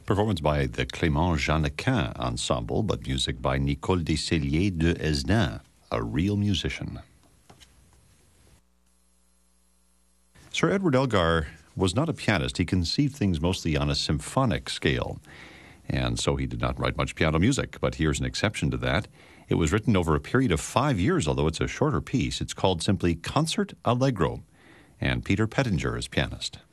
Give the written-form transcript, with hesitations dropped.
Performance by the Clément Jeannequin Ensemble, but music by Nicole Descellier de Hesdin, a real musician. Sir Edward Elgar was not a pianist. He conceived things mostly on a symphonic scale, and so he did not write much piano music. But here's an exception to that. It was written over a period of 5 years, although it's a shorter piece. It's called simply Concert Allegro, and Peter Pettinger is pianist.